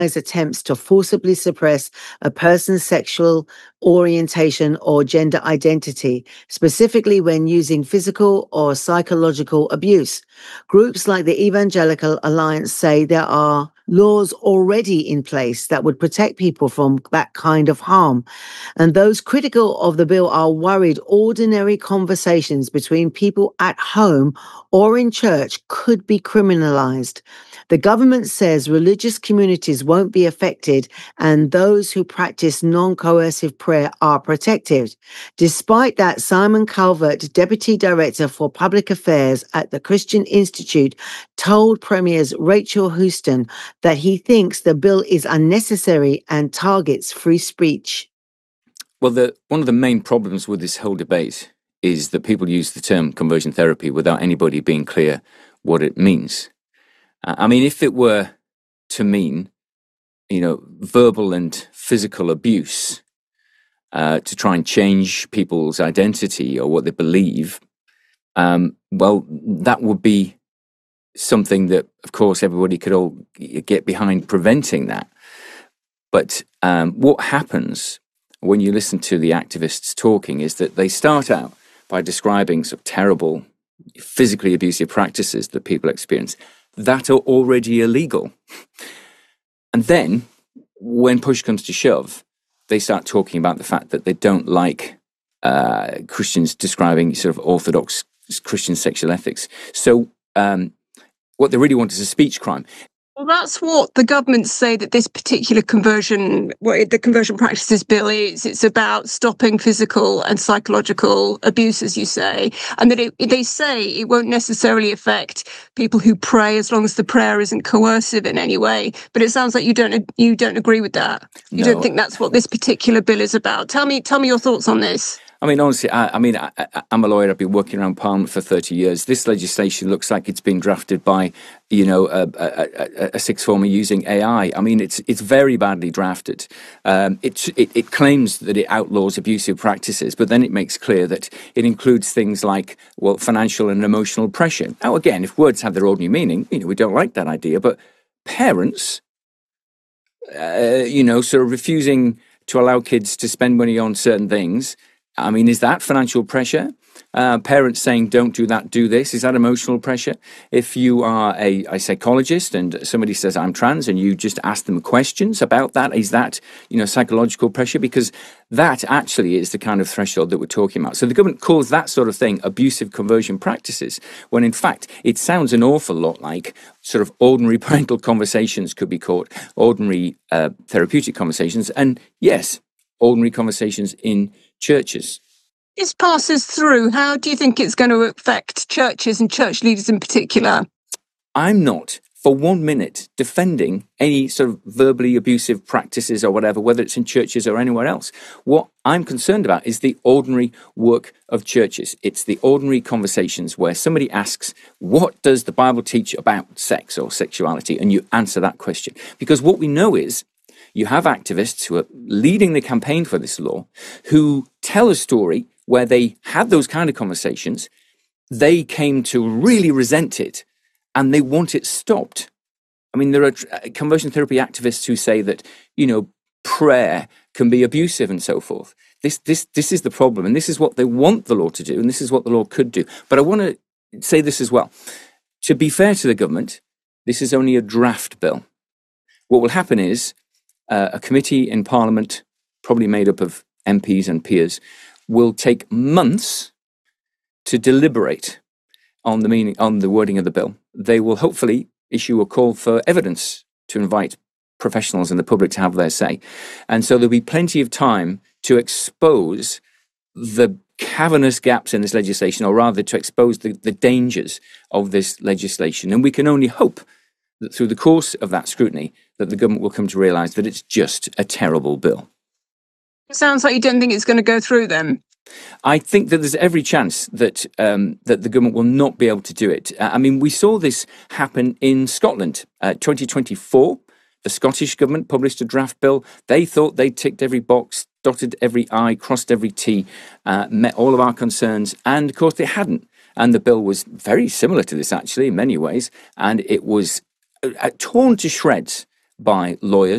attempts to forcibly suppress a person's sexual orientation or gender identity, specifically when using physical or psychological abuse. Groups like the Evangelical Alliance say there are laws already in place that would protect people from that kind of harm. And those critical of the bill are worried ordinary conversations between people at home or in church could be criminalized. The government says religious communities won't be affected and those who practice non-coercive prayer are protected. Despite that, Simon Calvert, Deputy Director for Public Affairs at the Christian Institute, told Premiers Rachel Houston that he thinks the bill is unnecessary and targets free speech. Well, one of the main problems with this whole debate is that people use the term conversion therapy without anybody being clear what it means. I mean, if it were to mean, verbal and physical abuse to try and change people's identity or what they believe, well, that would be something that, of course, everybody could all get behind preventing that. But what happens when you listen to the activists talking is that they start out by describing sort of terrible, physically abusive practices that people experience that are already illegal. And then, when push comes to shove, they start talking about the fact that they don't like Christians describing sort of orthodox Christian sexual ethics. So what they really want is a speech crime. Well, that's what the government say that this particular the conversion practices bill is. It's about stopping physical and psychological abuse, as you say, and that they say it won't necessarily affect people who pray as long as the prayer isn't coercive in any way. But it sounds like you don't agree with that. You don't think that's what this particular bill is about. Tell me your thoughts on this. I mean, honestly, I'm a lawyer. I've been working around Parliament for 30 years. This legislation looks like it's been drafted by, a sixth former using AI. I mean, it's very badly drafted. It claims that it outlaws abusive practices, but then it makes clear that it includes things like, well, financial and emotional pressure. Now, again, if words have their ordinary meaning, we don't like that idea. But parents, sort of refusing to allow kids to spend money on certain things. I mean, is that financial pressure? Parents saying, don't do that, do this. Is that emotional pressure? If you are a psychologist and somebody says, I'm trans, and you just ask them questions about that, is that, psychological pressure? Because that actually is the kind of threshold that we're talking about. So the government calls that sort of thing abusive conversion practices, when in fact, it sounds an awful lot like sort of ordinary parental conversations could be called, ordinary therapeutic conversations, and yes, ordinary conversations in churches. This passes through. How do you think it's going to affect churches and church leaders in particular? I'm not for 1 minute defending any sort of verbally abusive practices or whatever, whether it's in churches or anywhere else. What I'm concerned about is the ordinary work of churches. It's the ordinary conversations where somebody asks, what does the Bible teach about sex or sexuality? And you answer that question. Because what we know is you have activists who are leading the campaign for this law who tell a story where they had those kind of conversations, they came to really resent it, and they want it stopped. I mean, there are conversion therapy activists who say that, prayer can be abusive and so forth. This is the problem, and this is what they want the law to do, and this is what the law could do. But I want to say this as well. To be fair to the government, this is only a draft bill. What will happen is a committee in Parliament, probably made up of MPs and peers, will take months to deliberate on the wording of the bill. They will hopefully issue a call for evidence to invite professionals and the public to have their say. And so there'll be plenty of time to expose the cavernous gaps in this legislation, or rather to expose the dangers of this legislation. And we can only hope that through the course of that scrutiny, that the government will come to realise that it's just a terrible bill. It sounds like you don't think it's going to go through then. I think that there's every chance that that the government will not be able to do it. I mean, we saw this happen in Scotland. 2024, the Scottish government published a draft bill. They thought they ticked every box, dotted every I, crossed every T, met all of our concerns, and of course they hadn't. And the bill was very similar to this, actually, in many ways, and it was torn to shreds by lawyers